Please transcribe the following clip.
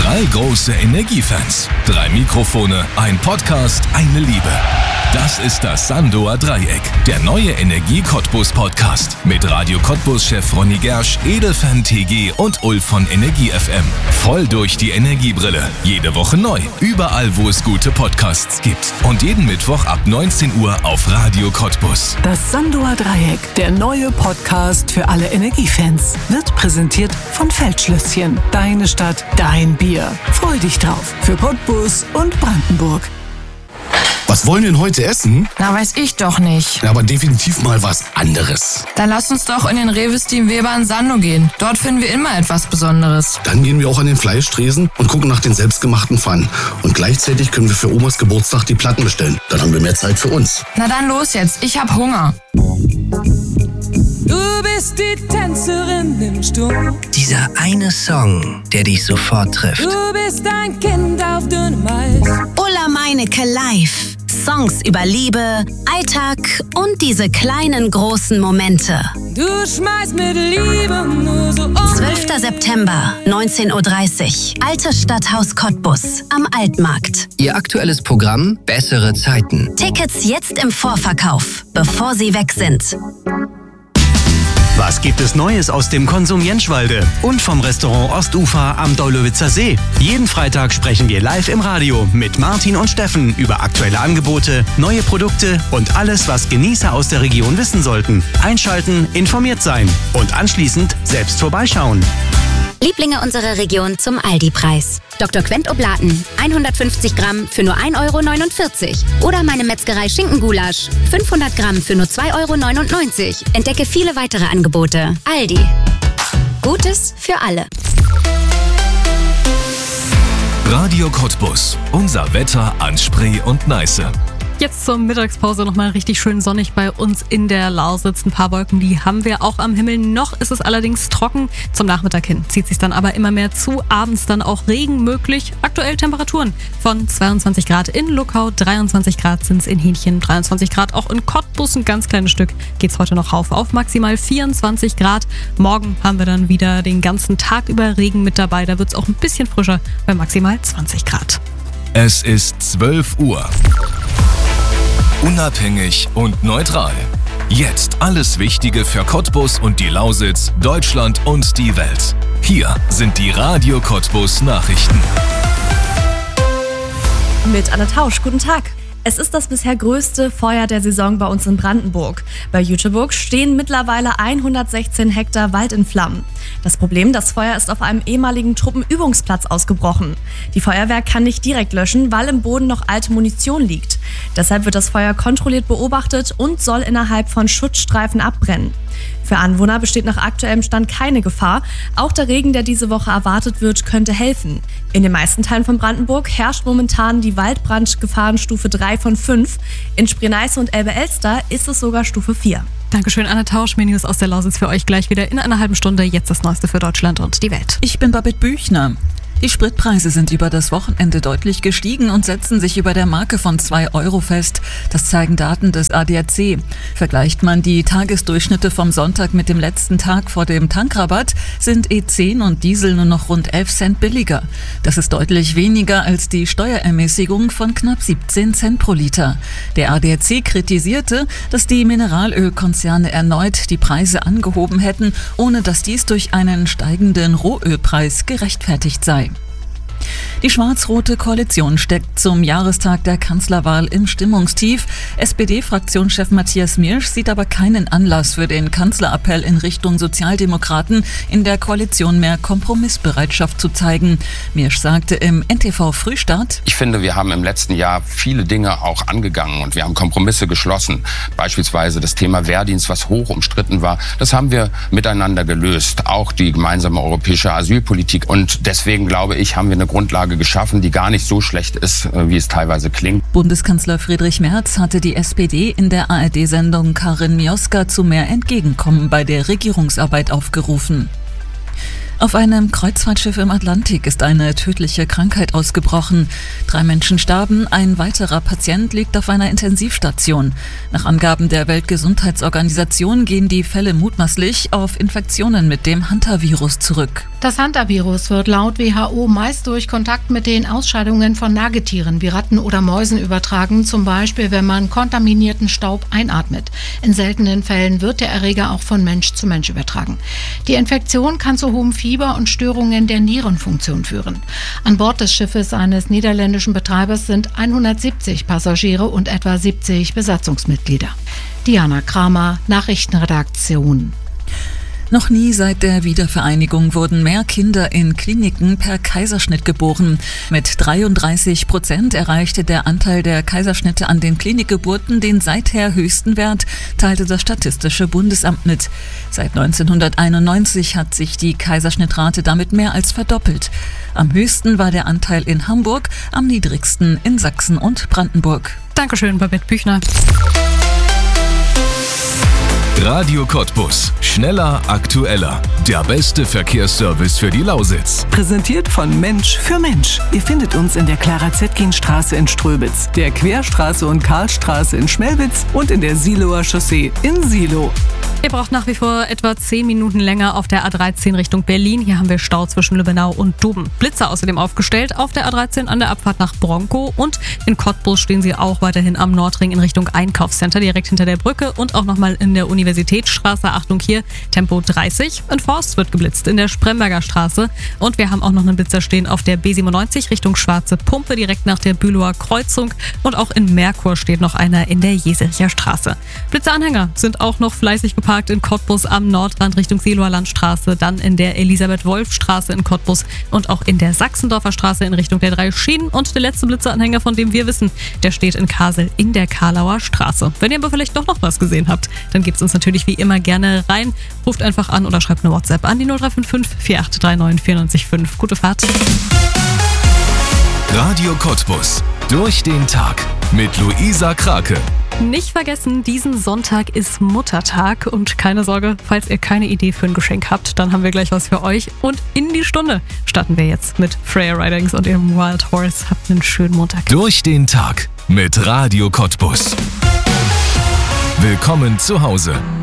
3 große Energiefans, 3 Mikrofone, ein Podcast, eine Liebe. Das ist das Sandoer Dreieck, der neue Energie-Cottbus-Podcast mit Radio Cottbus-Chef Ronny Gersch, Edelfan TG und Ulf von Energie FM. Voll durch die Energiebrille. Jede Woche neu. Überall, wo es gute Podcasts gibt. Und jeden Mittwoch ab 19 Uhr auf Radio Cottbus. Das Sandoer Dreieck, der neue Podcast für alle Energiefans, wird präsentiert von Feldschlösschen. Deine Stadt, dein Bier. Freu dich drauf. Für Cottbus und Brandenburg. Was wollen wir denn heute essen? Na, weiß ich doch nicht. Ja, aber definitiv mal was anderes. Dann lass uns doch in den Rewe Steam Weber in Sandow gehen. Dort finden wir immer etwas Besonderes. Dann gehen wir auch an den Fleischtresen und gucken nach den selbstgemachten Pfannen. Und gleichzeitig können wir für Omas Geburtstag die Platten bestellen. Dann haben wir mehr Zeit für uns. Na dann los jetzt, ich hab Hunger. Du bist die Tänzerin im Sturm. Dieser eine Song, der dich sofort trifft. Du bist ein Kind auf dünnem Eis. Ulla Meinecke live. Songs über Liebe, Alltag und diese kleinen großen Momente. Du schmeißt mit Liebe nur so um. 12. September, 19:30 Uhr. Altes Stadthaus Cottbus am Altmarkt. Ihr aktuelles Programm Bessere Zeiten. Tickets jetzt im Vorverkauf, bevor sie weg sind. Was gibt es Neues aus dem Konsum Jenschwalde und vom Restaurant Ostufer am Daulowitzer See? Jeden Freitag sprechen wir live im Radio mit Martin und Steffen über aktuelle Angebote, neue Produkte und alles, was Genießer aus der Region wissen sollten. Einschalten, informiert sein und anschließend selbst vorbeischauen. Lieblinge unserer Region zum Aldi-Preis. Dr. Quent Oblaten, 150 Gramm für nur 1,49 €. Oder meine Metzgerei Schinkengulasch, 500 Gramm für nur 2,99 €. Entdecke viele weitere Angebote. Aldi. Gutes für alle. Radio Cottbus. Unser Wetter an Spree und Neiße. Jetzt zur Mittagspause nochmal richtig schön sonnig bei uns in der Lausitz. Ein paar Wolken, die haben wir auch am Himmel. Noch ist es allerdings trocken. Zum Nachmittag hin zieht sich dann aber immer mehr zu. Abends dann auch Regen möglich. Aktuell Temperaturen von 22 Grad in Luckau, 23 Grad sind es in Hähnchen, 23 Grad auch in Cottbus. Ein ganz kleines Stück geht es heute noch rauf auf maximal 24 Grad. Morgen haben wir dann wieder den ganzen Tag über Regen mit dabei. Da wird es auch ein bisschen frischer bei maximal 20 Grad. Es ist 12 Uhr. Unabhängig und neutral. Jetzt alles Wichtige für Cottbus und die Lausitz, Deutschland und die Welt. Hier sind die Radio Cottbus Nachrichten. Mit Anne Tausch, guten Tag. Es ist das bisher größte Feuer der Saison bei uns in Brandenburg. Bei Jüteburg stehen mittlerweile 116 Hektar Wald in Flammen. Das Problem, das Feuer ist auf einem ehemaligen Truppenübungsplatz ausgebrochen. Die Feuerwehr kann nicht direkt löschen, weil im Boden noch alte Munition liegt. Deshalb wird das Feuer kontrolliert beobachtet und soll innerhalb von Schutzstreifen abbrennen. Für Anwohner besteht nach aktuellem Stand keine Gefahr. Auch der Regen, der diese Woche erwartet wird, könnte helfen. In den meisten Teilen von Brandenburg herrscht momentan die Waldbrandgefahrenstufe 3 von 5. In Spree-Neiße und Elbe-Elster ist es sogar Stufe 4. Dankeschön, Anne Tausch. Mehr News aus der Lausitz für euch gleich wieder in einer halben Stunde. Jetzt das Neueste für Deutschland und die Welt. Ich bin Babette Büchner. Die Spritpreise sind über das Wochenende deutlich gestiegen und setzen sich über der Marke von 2 € fest. Das zeigen Daten des ADAC. Vergleicht man die Tagesdurchschnitte vom Sonntag mit dem letzten Tag vor dem Tankrabatt, sind E10 und Diesel nur noch rund 11 Cent billiger. Das ist deutlich weniger als die Steuerermäßigung von knapp 17 Cent pro Liter. Der ADAC kritisierte, dass die Mineralölkonzerne erneut die Preise angehoben hätten, ohne dass dies durch einen steigenden Rohölpreis gerechtfertigt sei. Die schwarz-rote Koalition steckt zum Jahrestag der Kanzlerwahl im Stimmungstief. SPD-Fraktionschef Matthias Miersch sieht aber keinen Anlass für den Kanzlerappell in Richtung Sozialdemokraten, in der Koalition mehr Kompromissbereitschaft zu zeigen. Miersch sagte im NTV Frühstart: Ich finde, wir haben im letzten Jahr viele Dinge auch angegangen und wir haben Kompromisse geschlossen. Beispielsweise das Thema Wehrdienst, was hoch umstritten war. Das haben wir miteinander gelöst. Auch die gemeinsame europäische Asylpolitik. Und deswegen, glaube ich, haben wir eine Grundlage geschaffen, die gar nicht so schlecht ist, wie es teilweise klingt. Bundeskanzler Friedrich Merz hatte die SPD in der ARD-Sendung Karin Mioska zu mehr Entgegenkommen bei der Regierungsarbeit aufgerufen. Auf einem Kreuzfahrtschiff im Atlantik ist eine tödliche Krankheit ausgebrochen. 3 Menschen starben, ein weiterer Patient liegt auf einer Intensivstation. Nach Angaben der Weltgesundheitsorganisation gehen die Fälle mutmaßlich auf Infektionen mit dem Hantavirus zurück. Das Hantavirus wird laut WHO meist durch Kontakt mit den Ausscheidungen von Nagetieren wie Ratten oder Mäusen übertragen, zum Beispiel wenn man kontaminierten Staub einatmet. In seltenen Fällen wird der Erreger auch von Mensch zu Mensch übertragen. Die Infektion kann zu hohem Fieber und Störungen der Nierenfunktion führen. An Bord des Schiffes eines niederländischen Betreibers sind 170 Passagiere und etwa 70 Besatzungsmitglieder. Diana Kramer, Nachrichtenredaktion. Noch nie seit der Wiedervereinigung wurden mehr Kinder in Kliniken per Kaiserschnitt geboren. Mit 33% erreichte der Anteil der Kaiserschnitte an den Klinikgeburten den seither höchsten Wert, teilte das Statistische Bundesamt mit. Seit 1991 hat sich die Kaiserschnittrate damit mehr als verdoppelt. Am höchsten war der Anteil in Hamburg, am niedrigsten in Sachsen und Brandenburg. Dankeschön, Babette Büchner. Radio Cottbus. Schneller, aktueller. Der beste Verkehrsservice für die Lausitz. Präsentiert von Mensch für Mensch. Ihr findet uns in der Clara-Zetkin-Straße in Ströbitz, der Querstraße und Karlstraße in Schmelwitz und in der Siloer Chaussee in Silo. Ihr braucht nach wie vor etwa 10 Minuten länger auf der A13 Richtung Berlin. Hier haben wir Stau zwischen Lübbenau und Duben. Blitzer außerdem aufgestellt auf der A13 an der Abfahrt nach Bronkow. Und in Cottbus stehen sie auch weiterhin am Nordring in Richtung Einkaufscenter, direkt hinter der Brücke. Und auch nochmal in der Universitätsstraße. Achtung hier, Tempo 30. In Forst wird geblitzt in der Spremberger Straße. Und wir haben auch noch einen Blitzer stehen auf der B97 Richtung Schwarze Pumpe, direkt nach der Bülower Kreuzung. Und auch in Merkur steht noch einer in der Jesericher Straße. Blitzeranhänger sind auch noch fleißig geparkt in Cottbus am Nordrand Richtung Siloer Landstraße, dann in der Elisabeth-Wolf-Straße in Cottbus und auch in der Sachsendorfer Straße in Richtung der 3 Schienen. Und der letzte Blitzeranhänger, von dem wir wissen, der steht in Kassel in der Karlauer Straße. Wenn ihr aber vielleicht doch noch was gesehen habt, dann gebt es uns natürlich wie immer gerne rein. Ruft einfach an oder schreibt eine WhatsApp an die 0355 4839 945. Gute Fahrt. Radio Cottbus. Durch den Tag mit Luisa Krake. Nicht vergessen, diesen Sonntag ist Muttertag und keine Sorge, falls ihr keine Idee für ein Geschenk habt, dann haben wir gleich was für euch. Und in die Stunde starten wir jetzt mit Freya Ridings und ihrem Wild Horse. Habt einen schönen Montag. Durch den Tag mit Radio Cottbus. Willkommen zu Hause.